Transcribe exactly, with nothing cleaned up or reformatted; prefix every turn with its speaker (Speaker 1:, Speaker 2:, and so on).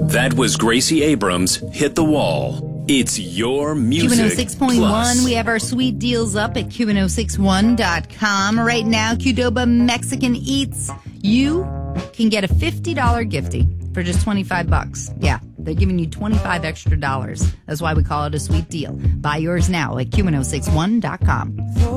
Speaker 1: That was Gracie Abrams, Hit the Wall. It's your music.
Speaker 2: Q one oh six point one. We have our sweet deals up at Q one oh six one dot com. Right now, Qdoba Mexican Eats. You can get a fifty dollars gifty for just twenty-five bucks. Yeah, they're giving you twenty-five extra dollars. That's why we call it a sweet deal. Buy yours now at Q one oh six one dot com.